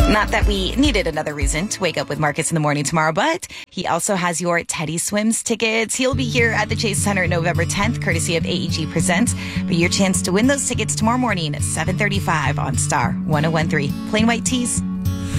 Not that we needed another reason to wake up with Marcus in the morning tomorrow, but he also has your Teddy Swims tickets. He'll be here at the Chase Center November 10th, courtesy of AEG Presents. But your chance to win those tickets tomorrow morning at 7:35 on Star 101.3. Plain white tees,